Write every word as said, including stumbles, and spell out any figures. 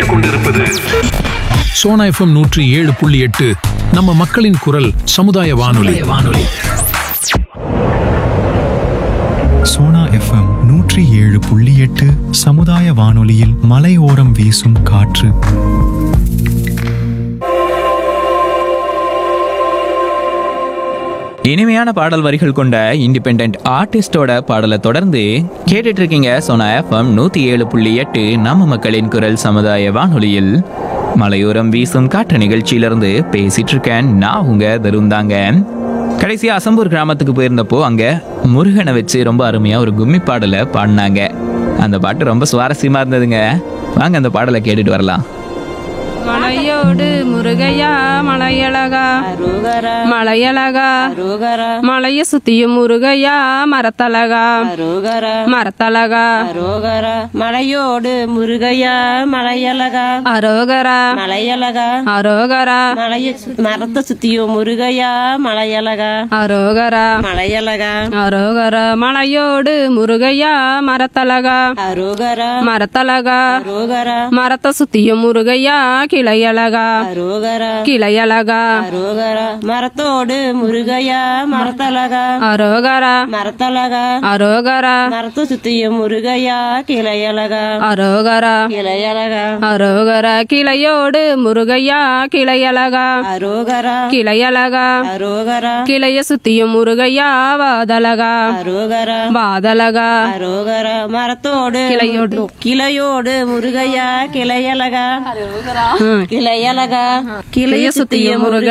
கேட்டுக்கொண்டிருப்பது சோனா எஃப்எம் நூற்றி ஏழு புள்ளி எட்டு நம்ம மக்களின் குரல் சமுதாய வானொலி வானொலி சோனா எஃப்எம் நூற்றி ஏழு புள்ளி எட்டு சமுதாய வானொலியில் மலையோரம் வீசும் காற்று. இனிமையான பாடல் வரிகள் கொண்ட இண்டிபெண்டன்ட் ஆர்டிஸ்டோட பாடலை தொடர்ந்து கேட்டுட்டு இருக்கீங்க சோனா எஃப்எம் நூத்தி ஏழு புள்ளி எட்டு நம்ம மக்களின் குரல் சமுதாய வானொலியில் மலையோரம் வீசும் காற்று நிகழ்ச்சியிலிருந்து பேசிட்டு இருக்கேன். நான் உங்க தருந்தாங்க. கடைசியா அசம்பூர் கிராமத்துக்கு போயிருந்தப்போ அங்க முருகனை வச்சு ரொம்ப அருமையா ஒரு கும்மி பாடலை பாடினாங்க. அந்த பாட்டு ரொம்ப சுவாரஸ்யமா இருந்ததுங்க. வாங்க அந்த பாடலை கேட்டுட்டு வரலாம். மலையோடு முருகையா மலையழகா மலையழகா மலைய சுத்தியும் முருகையா மரத்தழகா மரத்தழகா மலையோடு முருகையா மலையழகா அரோகரா மலையழகா அரோகரா மலைய மரத்தை சுத்தியும் முருகையா மலையழகா அரோகரா மலையழகா அரோகரா மலையோடு முருகையா மரத்தழகா அரோகரா மரத்தழகா அரோகரா மரத்தை சுத்தியும் முருகையா கிளையழகா அரோகரா கிளையழகா அரோகரா மரத்தோடு முருகையா மரத்தழகா அரோகரா மரத்தழகா அரோகரா மரத்தை சுத்தியும் முருகையா கிளையழகா அரோகரா கிளையழகா அரோகரா கிளையோடு முருகையா கிளையழகா அரோகரா கிளையழகா அரோகரா கிளைய சுத்தியும் முருகையா வாதலகா அரோகரா வாதலகா அரோகரா மரத்தோடு கிளையோடு கிளையோடு முருகையா கிளையழகா கிளையழகா கிளைய சுத்தியும் முருகை